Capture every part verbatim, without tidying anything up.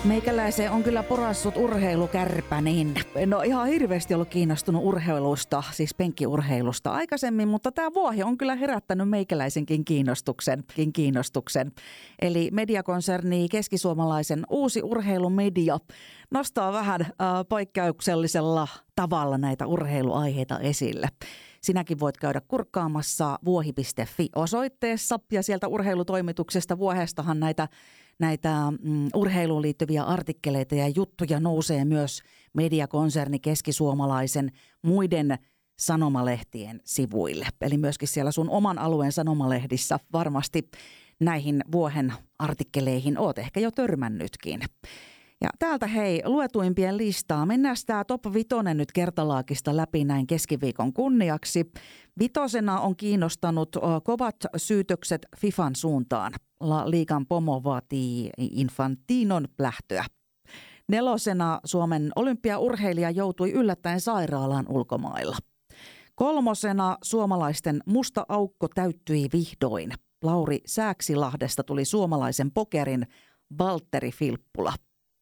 Meikäläiseen on kyllä porassut urheilukärpä, niin en ole ihan hirveästi ollut kiinnostunut urheilusta, siis penkkiurheilusta aikaisemmin, mutta tämä vuohi on kyllä herättänyt meikäläisenkin kiinnostuksen. kiinnostuksen. Eli mediakonserni Keskisuomalaisen Uusi Urheilumedia nostaa vähän äh, poikkeuksellisella tavalla näitä urheiluaiheita esille. Sinäkin voit käydä kurkkaamassa vuohi piste fi-osoitteessa ja sieltä urheilutoimituksesta vuohestahan näitä, näitä mm, urheiluun liittyviä artikkeleita ja juttuja nousee myös mediakonserni Keskisuomalaisen muiden sanomalehtien sivuille. Eli myöskin siellä sun oman alueen sanomalehdissä varmasti näihin vuohen artikkeleihin oot ehkä jo törmännytkin. Ja täältä hei, luetuimpien listaa. Mennään tämä top vitonen nyt kertalaakista läpi näin keskiviikon kunniaksi. Vitosena on kiinnostanut kovat syytökset Fifan suuntaan. La Liigan pomo vaatii Infantinon lähtöä. Nelosena Suomen olympiaurheilija joutui yllättäen sairaalaan ulkomailla. Kolmosena suomalaisten musta aukko täyttyi vihdoin. Lauri Sääksilahdesta tuli suomalaisen pokerin Valtteri Filppula.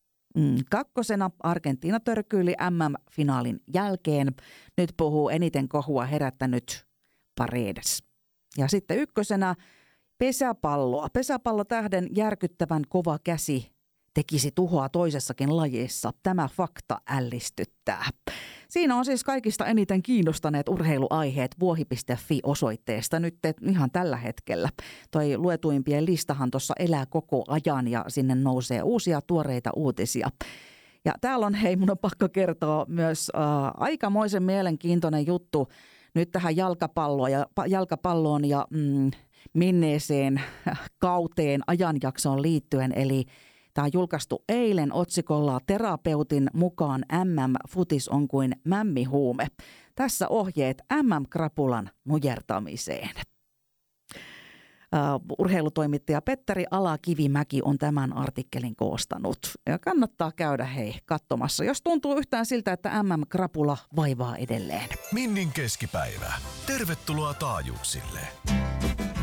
Kakkosena Argentiina törkyili M M-finaalin jälkeen. Nyt puhuu eniten kohua herättänyt Paredes. Ja sitten ykkösenä pesäpalloa. Pesäpallotähden järkyttävän kova käsi tekisi tuhoa toisessakin lajissa. Tämä fakta ällistyttää. Siinä on siis kaikista eniten kiinnostaneet urheiluaiheet vuohi piste fi-osoitteesta nyt ihan tällä hetkellä. Toi luetuimpien listahan tuossa elää koko ajan ja sinne nousee uusia tuoreita uutisia. Ja täällä on, hei, mun on pakko kertoa myös äh, aikamoisen mielenkiintoinen juttu nyt tähän jalkapalloon ja, jalkapalloon ja mm, menneeseen kauteen ajanjaksoon liittyen, eli tämä on julkaistu eilen otsikolla terapeutin mukaan M M-futis on kuin mämmihuume. Tässä ohjeet M M-krapulan nujertamiseen. Uh, urheilutoimittaja Petteri Ala-Kivimäki on tämän artikkelin koostanut. Ja kannattaa käydä hei katsomassa, jos tuntuu yhtään siltä, että M M-krapula vaivaa edelleen. Minnin keskipäivä. Tervetuloa taajuuksille.